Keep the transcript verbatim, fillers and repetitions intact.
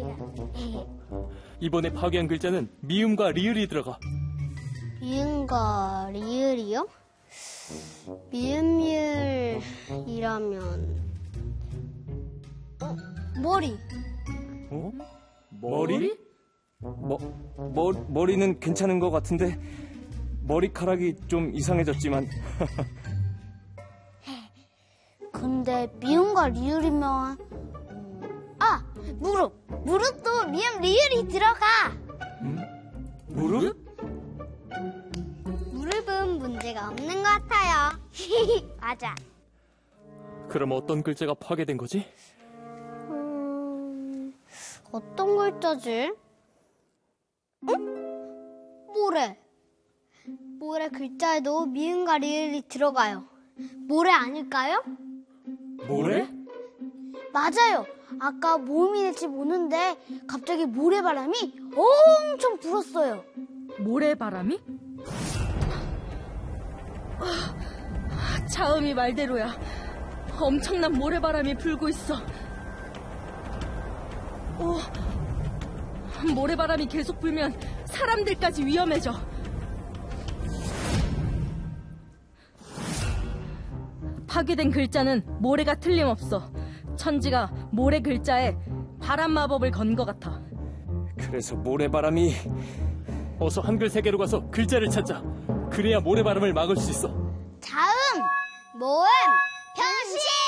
이번에 파괴한 글자는 미음과 리을이 들어가. 미음과 리을이요? 미음리을이라면 어? 머리. 어? 머리? 머, 머, 머리는 괜찮은 것 같은데 머리카락이 좀 이상해졌지만. 근데 미음과 리을이면 아! 무릎! 무릎도 미음 리을이 들어가. 음? 무릎? 무릎은 문제가 없는 것 같아요. 맞아. 그럼 어떤 글자가 파괴된 거지? 음... 어떤 글자지? 어? 모래. 모래 글자에도 미음과 리을이 들어가요. 모래 아닐까요? 모래? 맞아요. 아까 모음이 될지 모르는데 갑자기 모래바람이 엄청 불었어요. 모래바람이? 자음이 말대로야. 엄청난 모래바람이 불고 있어. 어, 모래바람이 계속 불면 사람들까지 위험해져. 파괴된 글자는 모래가 틀림없어. 천지가 모래 글자에 바람 마법을 건 것 같아. 그래서 모래바람이... 어서 한글 세계로 가서 글자를 찾자. 그래야 모래바람을 막을 수 있어. 자음, 모음, 변신!